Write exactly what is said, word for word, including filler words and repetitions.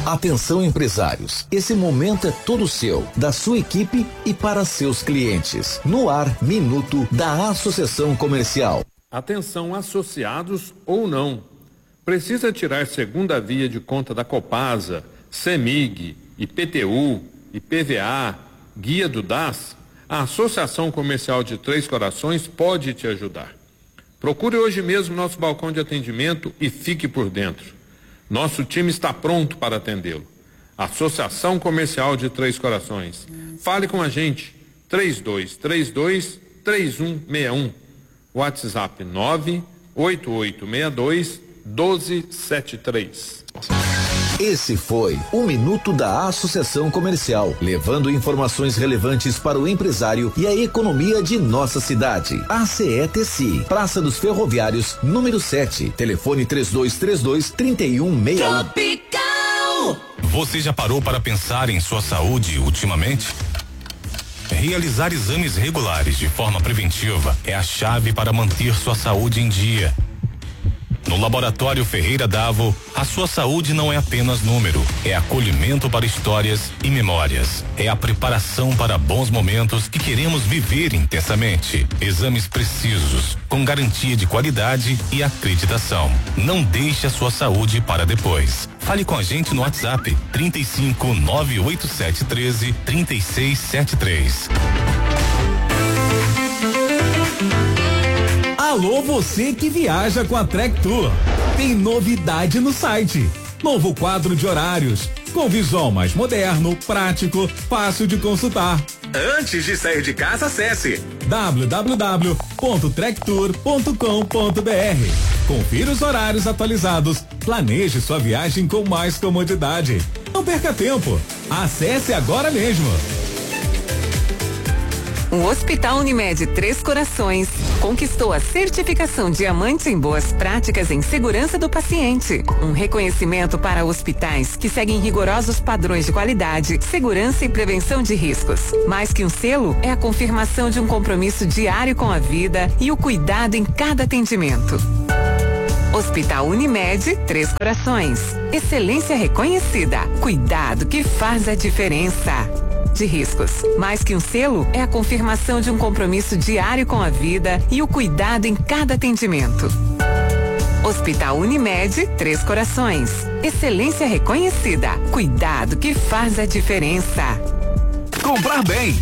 Atenção, empresários, esse momento é todo seu, da sua equipe e para seus clientes. No ar, Minuto da Associação Comercial. Atenção, associados ou não. Precisa tirar segunda via de conta da Copasa, CEMIG, I P T U, I P V A, Guia do D A S? A Associação Comercial de Três Corações pode te ajudar. Procure hoje mesmo nosso balcão de atendimento e fique por dentro. Nosso time está pronto para atendê-lo. Associação Comercial de Três Corações. Fale com a gente. três dois três dois, três um seis um. WhatsApp nove oito oito seis dois, um dois sete três. Esse foi o Minuto da Associação Comercial, levando informações relevantes para o empresário e a economia de nossa cidade. A C E T C I, Praça dos Ferroviários, número sete, telefone três dois três dois, três um seis um. Tropical. Você já parou para pensar em sua saúde ultimamente? Realizar exames regulares de forma preventiva é a chave para manter sua saúde em dia. No Laboratório Ferreira Davo, a sua saúde não é apenas número, é acolhimento para histórias e memórias. É a preparação para bons momentos que queremos viver intensamente. Exames precisos, com garantia de qualidade e acreditação. Não deixe a sua saúde para depois. Fale com a gente no WhatsApp trinta e cinco, nove oito sete um três, três seis sete três. Alô, você que viaja com a Trek Tour. Tem novidade no site. Novo quadro de horários, com visual mais moderno, prático, fácil de consultar. Antes de sair de casa, acesse w w w ponto trek tour ponto com ponto b r. Confira os horários atualizados, planeje sua viagem com mais comodidade. Não perca tempo, acesse agora mesmo. O Hospital Unimed Três Corações conquistou a certificação Diamante em Boas Práticas em Segurança do Paciente. Um reconhecimento para hospitais que seguem rigorosos padrões de qualidade, segurança e prevenção de riscos. Mais que um selo, é a confirmação de um compromisso diário com a vida e o cuidado em cada atendimento. Hospital Unimed Três Corações. Excelência reconhecida. Cuidado que faz a diferença. De riscos. Mais que um selo, é a confirmação de um compromisso diário com a vida e o cuidado em cada atendimento. Hospital Unimed Três Corações. Excelência reconhecida. Cuidado que faz a diferença. Comprar bem